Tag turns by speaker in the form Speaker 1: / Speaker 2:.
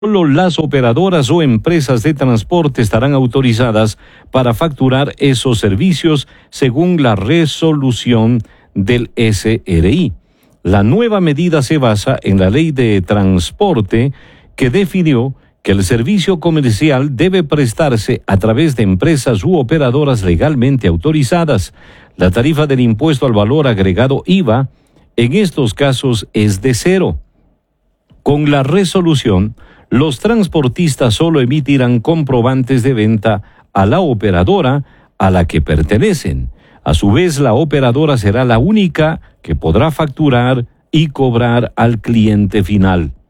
Speaker 1: Solo las operadoras o empresas de transporte estarán autorizadas para facturar esos servicios según la resolución del SRI. La nueva medida se basa en la Ley de Transporte, que definió que el servicio comercial debe prestarse a través de empresas u operadoras legalmente autorizadas. La tarifa del impuesto al valor agregado IVA en estos casos es de 0. Con la resolución, los transportistas solo emitirán comprobantes de venta a la operadora a la que pertenecen. A su vez, la operadora será la única que podrá facturar y cobrar al cliente final.